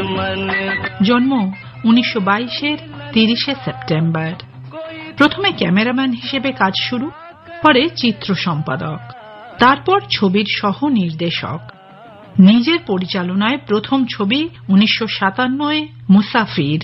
জন্ম 1922-এর 30শে সেপ্টেম্বর। প্রথমে ক্যামেরাম্যান হিসেবে কাজ শুরু, পরে চিত্র সম্পাদক, তারপর ছবির সহ নির্দেশক। নিজের পরিচালনায় প্রথম ছবি 1957 মুসাফির।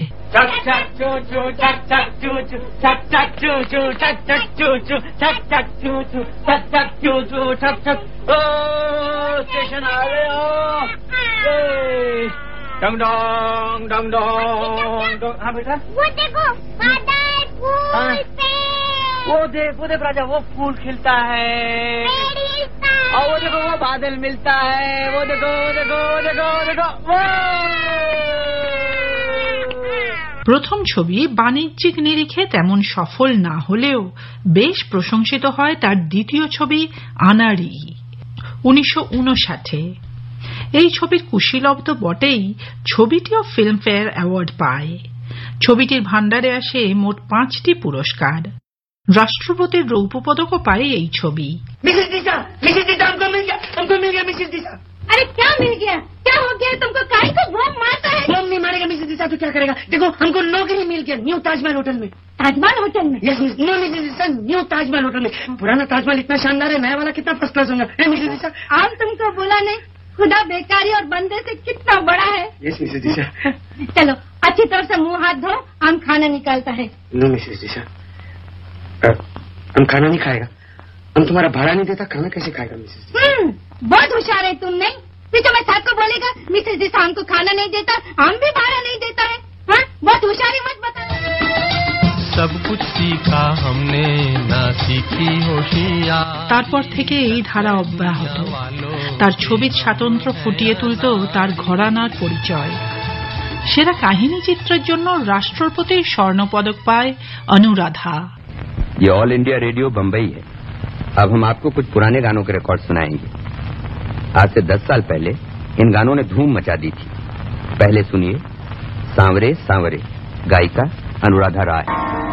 डंग डोंग डंग डोंग। हाँ बेटा, वो देखो बादल फूल पे। वो देख राजा, वो फूल खिलता है और वो देखो वो बादल मिलता है। वो देखो वो देखो वो देखो वो देखो वो। প্রথম ছবি বাণিজ্যিক নিরিখে তেমন সফল না হলেও বেশ প্রশংসিত হয় তার দ্বিতীয় ছবি আনাড়ি 1959। এই ছবির কুশীলব তো বটেই, ছবিটিও ফিল্মফেয়ার অ্যাওয়ার্ড পায়। ছবিটির ভান্ডারে আসে মোট 5টি পুরস্কার। রাষ্ট্রপতির রৌপ্য পদকও পায় এই ছবি। अरे क्या मिल गया? क्या हो गया तुमको? काहे को बम मारता है? बम नहीं मारेगा मिसेस दिशा तो क्या करेगा? देखो हमको नौकरी मिल गया न्यू ताजमहल होटल में। ताजमहल होटल में? यस मिस, नो मिसेस दिशा, न्यू ताजमहल होटल में। पुराना ताजमहल इतना शानदार है, नया वाला कितना फर्स्ट क्लास होगा। मिसेस दिशा, हम तुमको बोला नहीं, खुदा बेकारी और बंदे से कितना बड़ा है। यस मिसेस दिशा। चलो अच्छी तरह से मुंह हाथ धो, हम खाना निकालता है। नो मिसेस दिशा, हम खाना नहीं खाएगा। हम तुम्हारा भाड़ा नहीं देता, खाना कैसे खाएगा मिसेस दिशा? बहुत होशियार है तुम। नहीं पीछे मैं साथ को बोलेगा मिसेस दिशा हमको खाना नहीं देता, हम भी भाड़ा नहीं देता है। हाँ, बहुत होशियारी मत बता। सब कुछ सीखा हमने ना सीखी होशियार। তারপর থেকে এই ধারা অব্যাহত। তার ছবির স্বাতন্ত্র্য ফুটিয়ে তুলত তার ঘরানার পরিচয়। সেরা কাহিনী চিত্রের জন্য রাষ্ট্রপতির স্বর্ণপদক পায় অনুরাধা। ये ऑल इंडिया रेडियो बम्बई है। अब हम आपको कुछ पुराने गानों के रिकॉर्ड सुनाएंगे। आज से 10 साल पहले इन गानों ने धूम मचा दी थी। पहले सुनिए सांवरे सांवरे, गायिका अनुराधा राय।